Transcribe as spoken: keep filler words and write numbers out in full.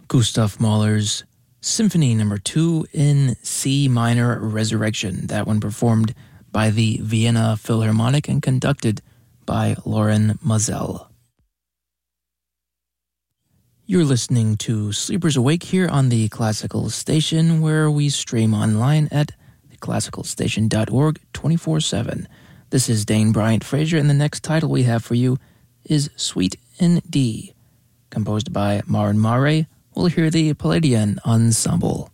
Gustav Mahler's Symphony Number two in C minor, Resurrection. That one performed by the Vienna Philharmonic and conducted by Loren Mazel. You're listening to Sleepers Awake here on the Classical Station, where we stream online at classical station dot org twenty-four seven. This is Dane Bryant Fraser, and the next title we have for you is Suite in D. Composed by Marin Mare, we'll hear the Palladian Ensemble.